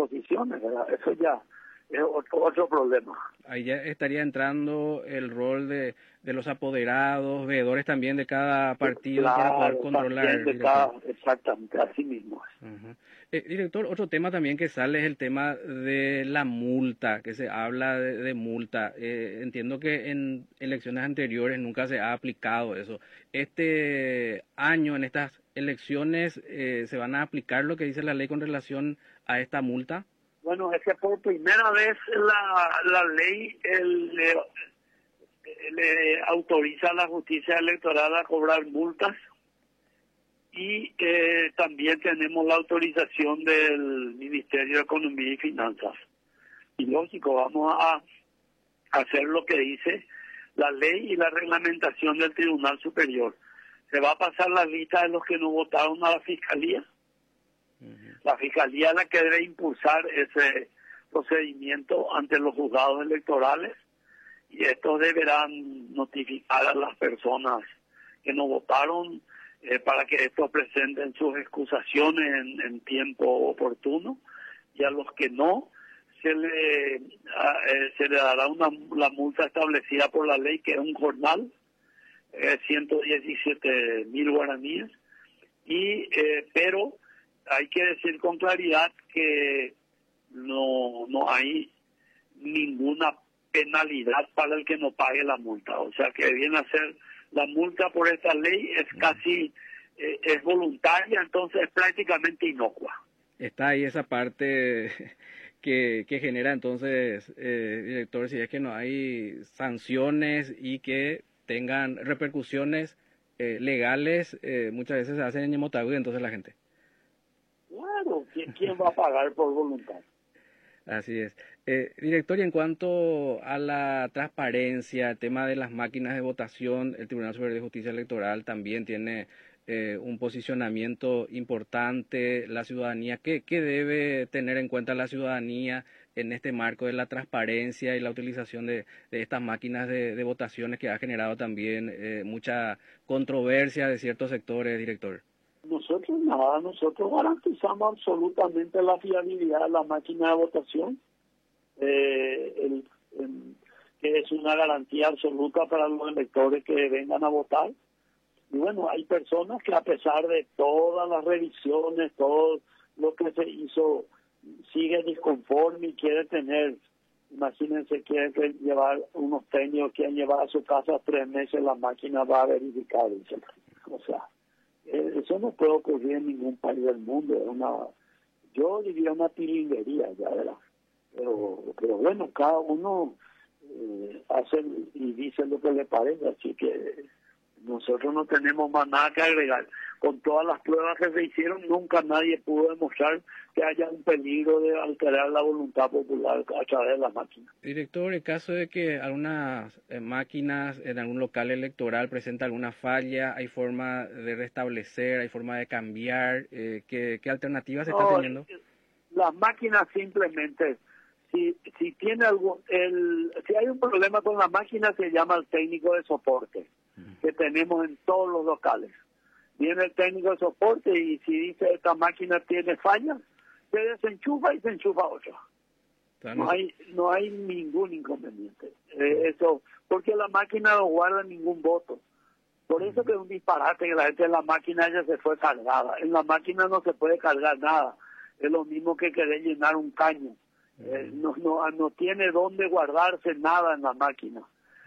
disposiciones, ¿verdad? Eso ya es otro problema. Ahí ya estaría entrando el rol de los apoderados, veedores también de cada partido, Claro, para poder controlar. también de cada, exactamente, así mismo es. Uh-huh. Director, otro tema también que sale es el tema de la multa, que se habla de multa. Entiendo que en elecciones anteriores nunca se ha aplicado eso. Este año, en estas elecciones, ¿se van a aplicar lo que dice la ley con relación a esta multa? Bueno, es que por primera vez la ley le autoriza a la justicia electoral a cobrar multas y también tenemos la autorización del Ministerio de Economía y Finanzas. Y lógico, vamos a hacer lo que dice la ley y la reglamentación del Tribunal Superior. Se va a pasar la lista de los que no votaron a la Fiscalía. La Fiscalía es la que debe impulsar ese procedimiento ante los juzgados electorales y estos deberán notificar a las personas que no votaron para que estos presenten sus excusaciones en tiempo oportuno, y a los que no se le dará la multa establecida por la ley, que es un jornal, 117.000 guaraníes, pero hay que decir con claridad que no hay ninguna penalidad para el que no pague la multa. O sea que viene a ser la multa por esta ley es casi es voluntaria, entonces es prácticamente inocua. Está ahí esa parte que genera entonces, director, si es que no hay sanciones y que tengan repercusiones legales, muchas veces se hacen en Ñemotagüí, entonces la gente. Claro, ¿quién va a pagar por voluntad? Así es. Director, y en cuanto a la transparencia, el tema de las máquinas de votación, el Tribunal Superior de Justicia Electoral también tiene un posicionamiento importante. La ciudadanía, ¿qué debe tener en cuenta la ciudadanía en este marco de la transparencia y la utilización de estas máquinas de votaciones, que ha generado también mucha controversia de ciertos sectores, director? Nosotros garantizamos absolutamente la fiabilidad de la máquina de votación, que es una garantía absoluta para los electores que vengan a votar. Y bueno, hay personas que a pesar de todas las revisiones, todo lo que se hizo, sigue disconforme y quiere tener, imagínense, quieren llevar unos técnicos que han llevado a su casa 3 meses, la máquina va a verificar eso. O sea, eso no puede ocurrir en ningún país del mundo. Yo diría una tilinguería, ya verás. Pero bueno, cada uno hace y dice lo que le parece, así que nosotros no tenemos más nada que agregar. Con todas las pruebas que se hicieron, nunca nadie pudo demostrar que haya un peligro de alterar la voluntad popular a través de las máquinas. Director, en caso de que algunas máquinas en algún local electoral presenten alguna falla, ¿hay forma de restablecer, hay forma de cambiar? ¿Qué alternativas se están teniendo? Las máquinas simplemente, si tiene si hay un problema con la máquina, se llama el técnico de soporte, que tenemos en todos los locales. Viene el técnico de soporte y si dice esta máquina tiene fallas, se desenchufa y se enchufa otra. No hay ningún inconveniente. Eso, porque la máquina no guarda ningún voto. Por eso que es un disparate que la gente en la máquina ya se fue cargada. En la máquina no se puede cargar nada. Es lo mismo que querer llenar un caño. No tiene dónde guardarse nada en la máquina.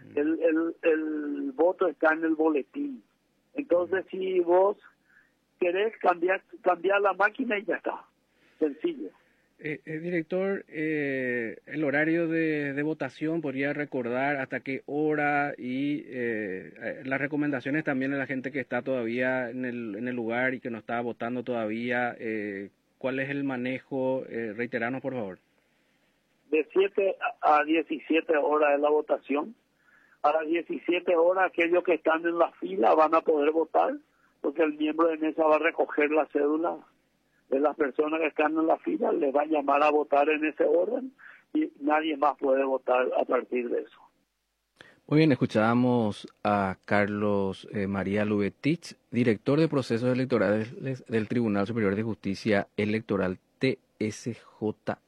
El voto está en el boletín. Entonces, si vos querés cambiar la máquina y ya está. Sencillo. Director, el horario de votación, ¿podría recordar hasta qué hora? Y las recomendaciones también a la gente que está todavía en el lugar y que no está votando todavía. ¿Cuál es el manejo? Reiteranos, por favor. De 7 a 17 horas es la votación. A las 17 horas aquellos que están en la fila van a poder votar, porque el miembro de mesa va a recoger la cédula de las personas que están en la fila, les va a llamar a votar en ese orden y nadie más puede votar a partir de eso. Muy bien, escuchábamos a Carlos María Lubetich, director de procesos electorales del Tribunal Superior de Justicia Electoral, TSJ.